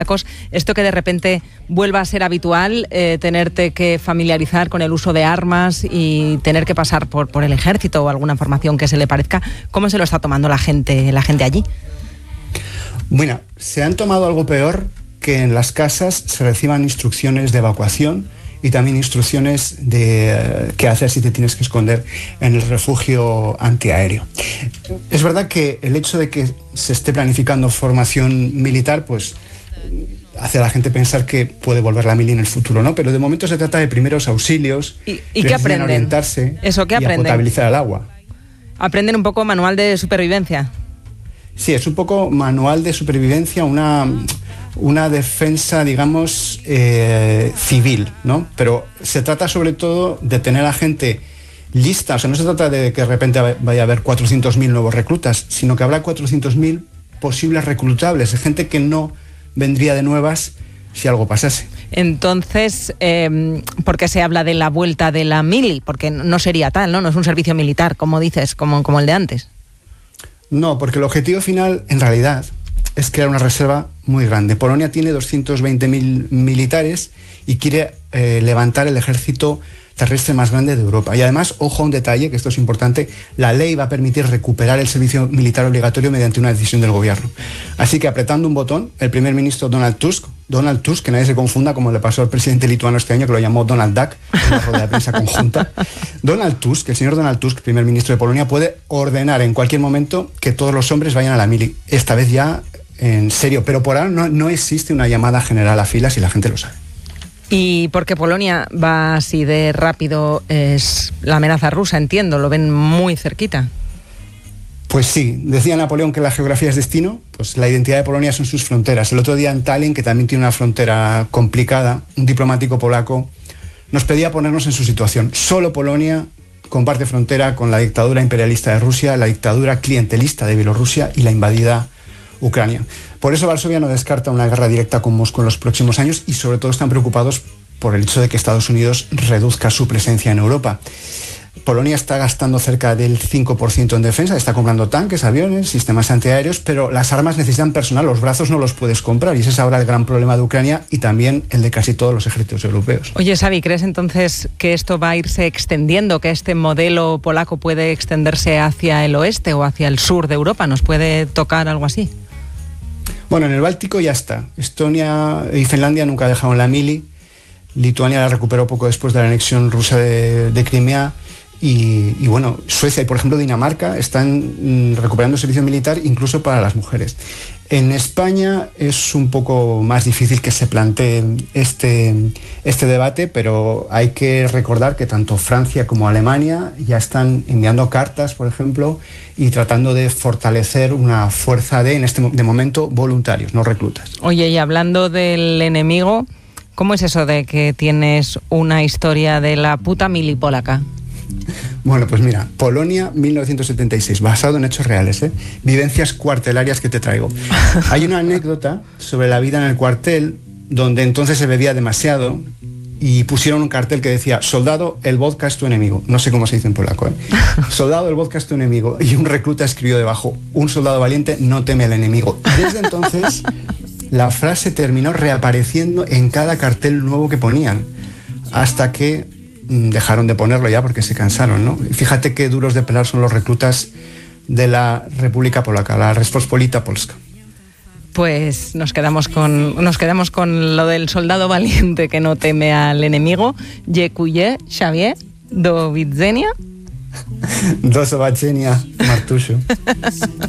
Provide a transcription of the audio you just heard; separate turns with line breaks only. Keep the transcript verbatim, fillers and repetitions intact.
Esto que de repente vuelva a ser habitual, eh, tenerte que familiarizar con el uso de armas y tener que pasar por, por el ejército o alguna formación que se le parezca, ¿cómo se lo está tomando la gente, la gente allí?
Bueno, se han tomado algo peor, que en las casas se reciban instrucciones de evacuación y también instrucciones de uh, qué hacer si te tienes que esconder en el refugio antiaéreo. Es verdad que el hecho de que se esté planificando formación militar, pues hace a la gente pensar que puede volver la mili en el futuro, ¿no? Pero de momento se trata de primeros auxilios,
¿Y, y qué aprenden?
Orientarse
¿Eso qué
y
aprenden?
A potabilizar el agua.
¿Aprenden un poco manual de supervivencia?
Sí, es un poco manual de supervivencia, una... una defensa, digamos, eh, civil, ¿no? Pero se trata sobre todo de tener a gente lista, o sea, no se trata de que de repente vaya a haber cuatrocientos mil nuevos reclutas, sino que habrá cuatrocientos mil posibles reclutables, de gente que no vendría de nuevas si algo pasase.
Entonces, eh, ¿por qué se habla de la vuelta de la mili? Porque no sería tal, ¿no? No es un servicio militar, como dices, como, como el de antes.
No, porque el objetivo final, en realidad, es crear una reserva muy grande. Polonia tiene doscientos veinte mil militares y quiere eh, levantar el ejército terrestre más grande de Europa. Y además, ojo a un detalle, que esto es importante, la ley va a permitir recuperar el servicio militar obligatorio mediante una decisión del gobierno. Así que apretando un botón, el primer ministro Donald Tusk, Donald Tusk, que nadie se confunda como le pasó al presidente lituano este año, que lo llamó Donald Duck, en una rueda de prensa conjunta. Donald Tusk, el señor Donald Tusk, primer ministro de Polonia, puede ordenar en cualquier momento que todos los hombres vayan a la mili. Esta vez ya en serio, pero por ahora no, no existe una llamada general a filas y la gente lo sabe.
Y porque Polonia va así de rápido, es la amenaza rusa, entiendo, lo ven muy cerquita.
Pues sí, decía Napoleón que la geografía es destino, pues la identidad de Polonia son sus fronteras. El otro día en Tallinn, que también tiene una frontera complicada, un diplomático polaco nos pedía ponernos en su situación. Solo Polonia comparte frontera con la dictadura imperialista de Rusia, la dictadura clientelista de Bielorrusia y la invadida Ucrania. Por eso Varsovia no descarta una guerra directa con Moscú en los próximos años y sobre todo están preocupados por el hecho de que Estados Unidos reduzca su presencia en Europa. Polonia está gastando cerca del cinco por ciento en defensa, está comprando tanques, aviones, sistemas antiaéreos, pero las armas necesitan personal, los brazos no los puedes comprar y ese es ahora el gran problema de Ucrania y también el de casi todos los ejércitos europeos.
Oye, Xavi, ¿crees entonces que esto va a irse extendiendo, que este modelo polaco puede extenderse hacia el oeste o hacia el sur de Europa? ¿Nos puede tocar algo así?
Bueno, en el Báltico ya está. Estonia y Finlandia nunca dejaron la mili. Lituania la recuperó poco después de la anexión rusa de, de Crimea. Y, y bueno, Suecia y por ejemplo Dinamarca están recuperando servicio militar incluso para las mujeres. En España es un poco más difícil que se plantee este, este debate, pero hay que recordar que tanto Francia como Alemania ya están enviando cartas, por ejemplo, y tratando de fortalecer una fuerza de, en este de momento, voluntarios, no reclutas.
Oye, y hablando del enemigo, ¿cómo es eso de que tienes una historia de la puta mili polaca?
Bueno, pues mira, Polonia mil novecientos setenta y seis, basado en hechos reales, ¿eh? Vivencias cuartelarias que te traigo. Hay una anécdota sobre la vida en el cuartel, donde entonces se bebía demasiado y pusieron un cartel que decía: soldado, el vodka es tu enemigo. No sé cómo se dice en polaco, ¿eh? Soldado, el vodka es tu enemigo. Y un recluta escribió debajo: un soldado valiente no teme al enemigo. Desde entonces, la frase terminó reapareciendo en cada cartel nuevo que ponían, hasta que dejaron de ponerlo ya porque se cansaron, ¿no? Fíjate qué duros de pelar son los reclutas de la República Polaca, la Rzeczpospolita Polska.
Pues nos quedamos con nos quedamos con lo del soldado valiente que no teme al enemigo. Dziękuję, Xavier, do widzenia.
Do zobaczenia, Martusiu.